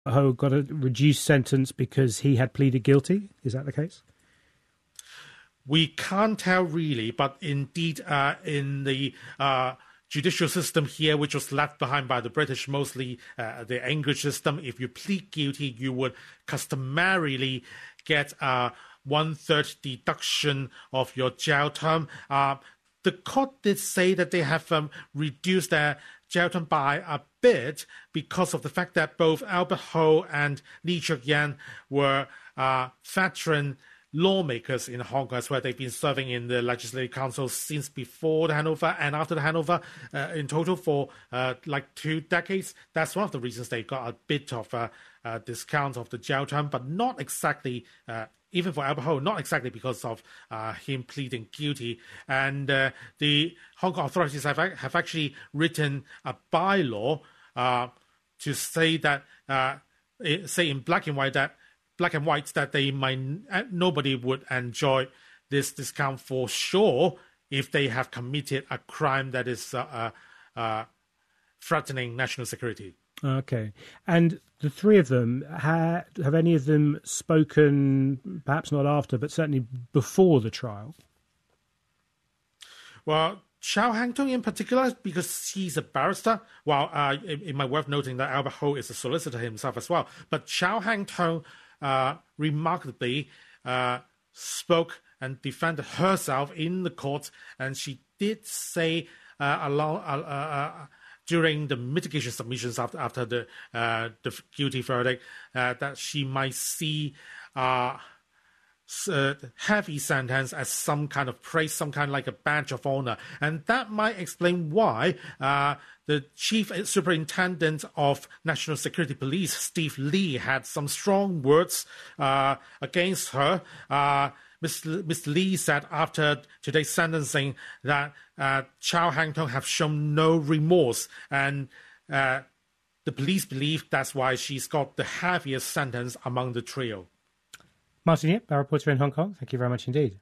Ho got a reduced sentence because he had pleaded guilty. Is that the case? We can't tell really, but indeed in the judicial system here, which was left behind by the British, mostly the English system, if you plead guilty, you would customarily get 1/3 deduction of your jail term. The court did say that they have reduced their jail term by a bit because of the fact that both Albert Ho and Lee Cheuk-yan were veteran lawmakers in Hong Kong, where they've been serving in the Legislative Council since before the handover and after the handover, in total for like 2 decades. That's one of the reasons they got a bit of a discount of the jail term, but not exactly, even for Albert Ho, not exactly because of him pleading guilty. And the Hong Kong authorities have actually written a bylaw to say that, say in black and white that they might, nobody would enjoy this discount for sure if they have committed a crime that is threatening national security. Okay. And the three of them, have any of them spoken, perhaps not after, but certainly before the trial? Well, Chow Hang-tung in particular, because he's a barrister, while it might be worth noting that Albert Ho is a solicitor himself as well. But Chow Hang-tung remarkably spoke and defended herself in the court, and she did say during the mitigation submissions after the guilty verdict that she might see heavy sentence as some kind of praise, some kind of like a badge of honor. And that might explain why the Chief Superintendent of National Security Police, Steve Lee, had some strong words against her. Mr. Lee said after today's sentencing that Chow Hang-tung have shown no remorse, and the police believe that's why she's got the heaviest sentence among the trio. Martin Yip, our reporter in Hong Kong, thank you very much indeed.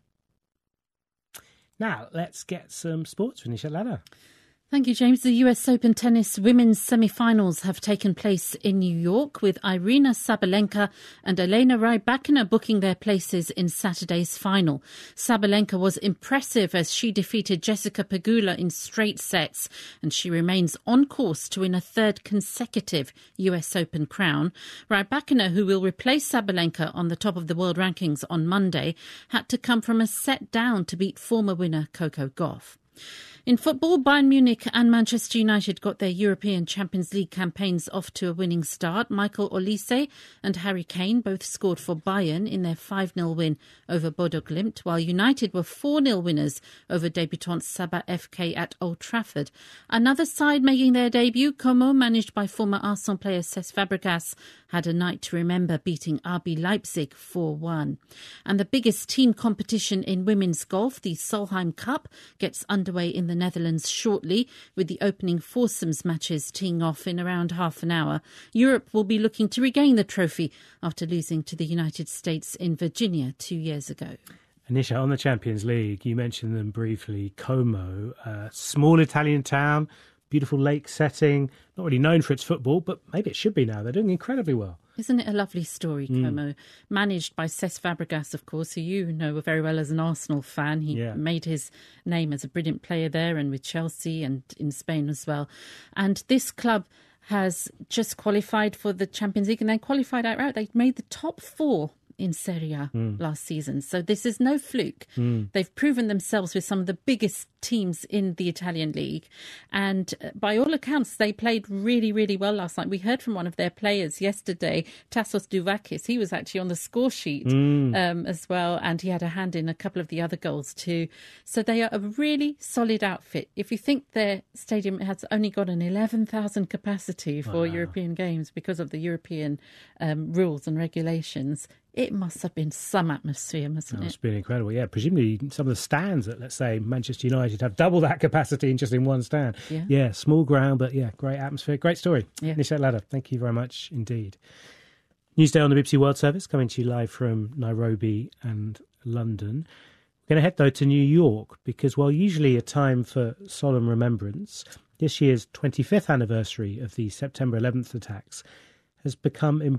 Now, let's get some sports with Nishat Ladha. Thank you, James. The US Open tennis women's semi-finals have taken place in New York, with Irina Sabalenka and Elena Rybakina booking their places in Saturday's final. Sabalenka was impressive as she defeated Jessica Pegula in straight sets, and she remains on course to win a third consecutive US Open crown. Rybakina, who will replace Sabalenka on the top of the world rankings on Monday, had to come from a set down to beat former winner Coco Gauff. In football, Bayern Munich and Manchester United got their European Champions League campaigns off to a winning start. Michael Olise and Harry Kane both scored for Bayern in their 5-0 win over Bodo Glimt, while United were 4-0 winners over debutant Sabah FK at Old Trafford. Another side making their debut, Como, managed by former Arsenal player Cesc Fabregas, had a night to remember, beating RB Leipzig 4-1. And the biggest team competition in women's golf, the Solheim Cup, gets underway in the Netherlands shortly, with the opening foursomes matches teeing off in around half an hour. Europe will be looking to regain the trophy after losing to the United States in Virginia 2 years ago. Anisha, on the Champions League, you mentioned them briefly. Como, a small Italian town, beautiful lake setting, not really known for its football, but maybe it should be now. They're doing incredibly well. Isn't it a lovely story, Como? Managed by Cesc Fabregas, of course, who you know very well as an Arsenal fan. He made his name as a brilliant player there and with Chelsea and in Spain as well. And this club has just qualified for the Champions League and then qualified outright. They made the top 4 in Serie A last season. So this is no fluke. They've proven themselves with some of the biggest teams in the Italian league. And by all accounts, they played really, really well last night. We heard from one of their players yesterday, Tassos Douvakis. He was actually on the score sheet as well. And he had a hand in a couple of the other goals too. So they are a really solid outfit. If you think their stadium has only got an 11,000 capacity for European games because of the European rules and regulations, it must have been some atmosphere, mustn't it? It's been incredible, yeah. Presumably some of the stands at, let's say, Manchester United have double that capacity just in one stand. Yeah, small ground, but yeah, great atmosphere. Great story. Nishat Ladha, thank you very much indeed. Newsday on the BBC World Service, coming to you live from Nairobi and London. We're going to head, though, to New York, because while usually a time for solemn remembrance, this year's 25th anniversary of the September 11th attacks has become